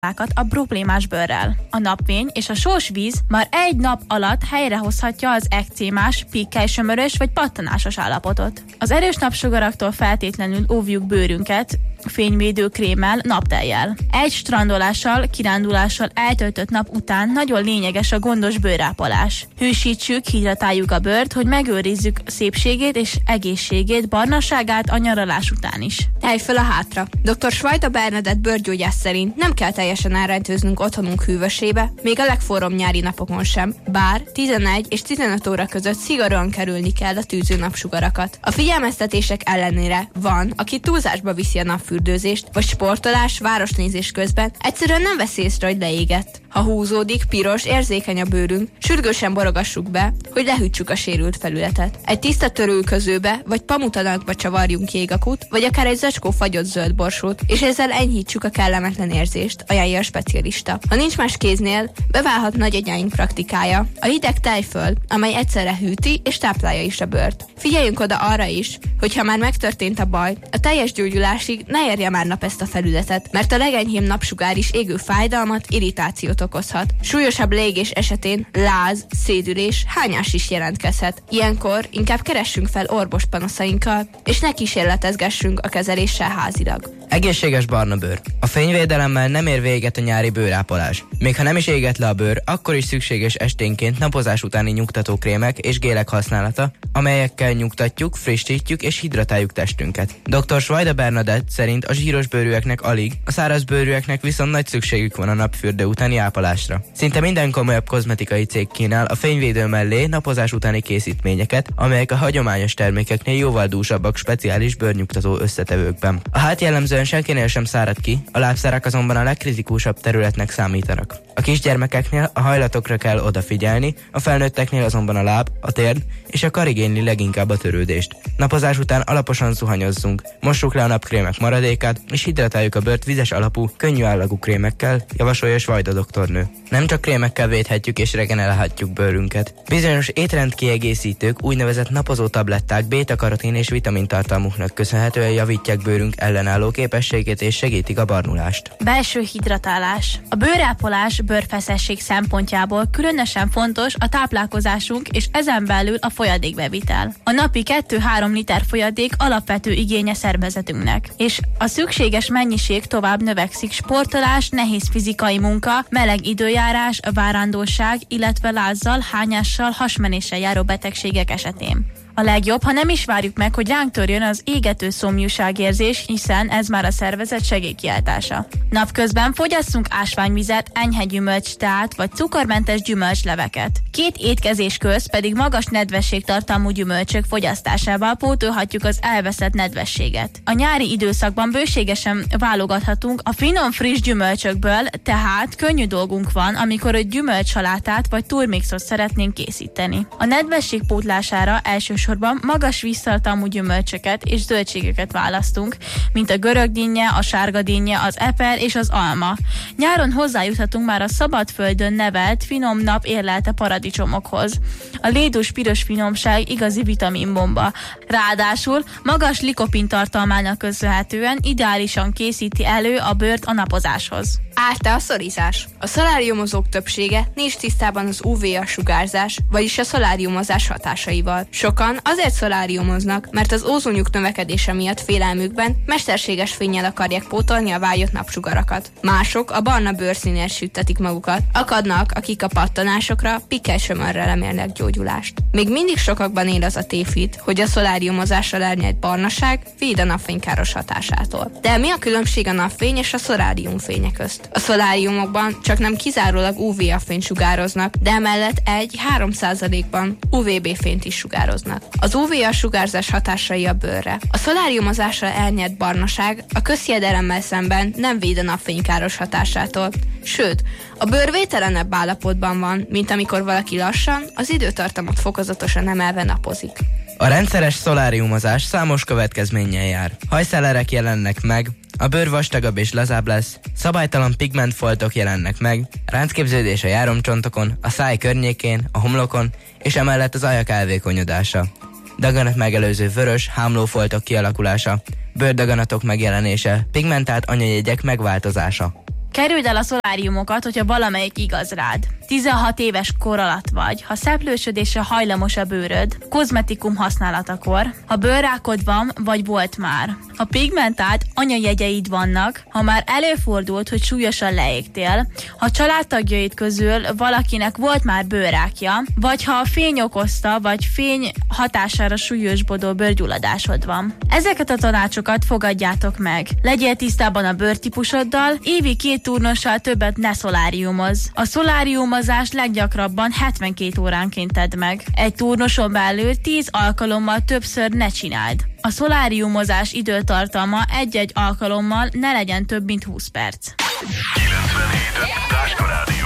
a problémás bőrrel. A napfény és a sós víz már egy nap alatt helyrehozhatja az ekcémás, pikkely-sömörös vagy pattanásos állapotot. Az erős napsugaraktól feltétlenül óvjuk bőrünket fényvédő krémmel, naptejjel. Egy strandolással, kirándulással eltöltött nap után nagyon lényeges a gondos bőrápolás. Hűsítsük, hidratáljuk a bőrt, hogy megőrizzük szépségét és egészségét, barnaságát a nyaralás után is. Telj föl a hátra! Dr. Svajda Bernadett bőrgyógyász szerint nem kell teljesen elrejtőznünk otthonunk hűvösébe, még a legforróbb nyári napokon sem, bár 11 és 15 óra között szigorúan kerülni kell a tűző napsugarakat. A figyelmeztetések ellenére van, aki túlzásba viszi a napfürdőzést, vagy sportolás, városnézés közben egyszerűen nem veszi észre, hogy leégett. Ha húzódik, piros, érzékeny a bőrünk, sürgősen borogassuk be, hogy lehűtsük a sérült felületet. Egy tiszta törülközőbe vagy pamutanakba csavarjunk jégakut, vagy akár egy zacskó fagyott zöld borsót, és ezzel enyhítsük a kellemetlen érzést, ajánlja a specialista. Ha nincs más kéznél, beválhat nagyagyáink praktikája, a hideg tejföl, amely egyszerre hűti és táplálja is a bőrt. Figyeljünk oda arra is, hogy ha már megtörtént a baj, a teljes gyógyulásig ne érje már nap ezt a felületet, mert a legenyhébb napsugár is égő fájdalmat, irritációt okozhat. Súlyosabb leégés esetén láz, szédülés, hányás is jelentkezhet. Ilyenkor inkább keressünk fel orvos panaszainkkal, és ne kísérletezgessünk a kezeléssel házilag. Egészséges barna bőr. A fényvédelemmel nem ér véget a nyári bőrápolás. Még ha nem is éget le a bőr, akkor is szükséges esténként napozás utáni nyugtató krémek és gélek használata, amelyekkel nyugtatjuk, frissítjük és hidratáljuk testünket. Dr. Svajda Bernadett szerint a zsíros bőrűeknek alig, a száraz bőrűeknek viszont nagy szükségük van a napfürdő utáni ápolásra. Szinte minden komolyabb kozmetikai cég kínál a fényvédő mellé napozás utáni készítményeket, amelyek a hagyományos termékeknél jóval dúsabbak speciális bőrnyugtató összetevőkben. A hát jellemzően senkinél sem szárad ki, a lábszárak azonban a legkritikusabb területnek számítanak. A kisgyermekeknél a hajlatokra kell odafigyelni, a felnőtteknél azonban a láb, a térd és a kar igényli leginkább a törődést. Napozás után alaposan zuhanyozzunk, mossuk le a napkrémek maradékát, és hidratáljuk a bőrt vizes alapú, könnyű állagú krémekkel, javasolja Svajda doktornő. Nem csak krémekkel védhetjük és regenerálhatjuk bőrünket. Bizonyos étrendkiegészítők, úgynevezett napozó tabletták béta-karotin és vitamintartalmuknak köszönhetően javítják bőrünk ellenálló képességét és segítik a barnulást. Belső hidratálás. A bőrápolás bőrfeszesség szempontjából különösen fontos a táplálkozásunk és ezen belül a folyadékbevitel. A napi 2-3 liter folyadék alapvető igénye szervezetünknek, és a szükséges mennyiség tovább növekszik sportolás, nehéz fizikai munka, meleg időjárás, várandóság, illetve lázzal, hányással, hasmenéssel járó betegségek esetén. A legjobb, ha nem is várjuk meg, hogy ránk törjön az égető szomjúságérzés, hiszen ez már a szervezet segélykiáltása. Napközben fogyasszunk ásványvizet, enyhe gyümölcsteát vagy cukormentes gyümölcsleveket. 2 étkezés közt pedig magas nedvességtartalmú gyümölcsök fogyasztásával pótolhatjuk az elveszett nedvességet. A nyári időszakban bőségesen válogathatunk a finom friss gyümölcsökből, tehát könnyű dolgunk van, amikor egy gyümölcsalátát vagy turmixot szeretnénk készíteni. A nedvesség pótlására elsősorban magas víztartalmú gyümölcsöket és zöldségeket választunk, mint a görögdinnye, a sárgadinnye, az eper és az alma. Nyáron hozzájuthatunk már a szabadföldön nevelt, finom nap érlelte paradicsomokhoz. A lédús piros finomság igazi vitaminbomba. Ráadásul magas likopin tartalmának köszönhetően ideálisan készíti elő a bőrt a napozáshoz. Árt-e a szorizás? A szoláriumozók többsége nincs tisztában az UV-a sugárzás, vagyis a szoláriumozás hatásaival. Sokan azért szoláriumoznak, mert az ózonjuk növekedése miatt félelmükben mesterséges fénnyel akarják pótolni a vágyott napsugarakat. Mások a barna bőrszínél süttetik magukat, akadnak, akik a pattanásokra, pikkely-sömörre remélnek gyógyulást. Még mindig sokakban él az a tévhit, hogy a szoláriumozással elnyert barnaság véd a napfénykáros hatásától. De mi a különbség a napfény és a szoláriumfénye közt? A szoláriumokban csak nem kizárólag UVA fényt sugároznak, de emellett 1-3%-ban UVB fényt is sugároznak. Az UVA sugárzás hatásai a bőrre. A szoláriumozással elnyert barnaság a közhiedelemmel szemben nem véd a napfénykáros hatásától, sőt, a bőr vételenebb állapotban van, mint amikor valaki lassan, az időtartamot fokozatosan emelve napozik. A rendszeres szoláriumozás számos következménnyel jár. Hajszálerek jelennek meg, a bőr vastagabb és lazább lesz, szabálytalan pigmentfoltok jelennek meg, ráncképződés a járomcsontokon, a száj környékén, a homlokon, és emellett az ajak elvékonyodása. Daganat megelőző vörös, hámlófoltok kialakulása, bőrdaganatok megjelenése, pigmentált anyajegyek megváltozása. Kerüld el a szoláriumokat, hogyha valamelyik igaz rád. 16 éves kor alatt vagy, ha szeplősödésre hajlamos a bőröd, kozmetikum használatakor, ha bőrrákod van, vagy volt már, ha pigmentált anyajegyeid vannak, ha már előfordult, hogy súlyosan leégtél, ha családtagjaid közül valakinek volt már bőrrákja, vagy ha a fény okozta, vagy fény hatására súlyosbodó bőrgyulladásod van. Ezeket a tanácsokat fogadjátok meg. Legyél tisztában a bőrtípusoddal, évi 2 turnossal többet ne szoláriumozz. A szoláriumozás leggyakrabban 72 óránként tedd meg. Egy turnoson belül 10 alkalommal többször ne csináld. A szoláriumozás időtartalma egy-egy alkalommal ne legyen több mint 20 perc. 97 Táska Rádió.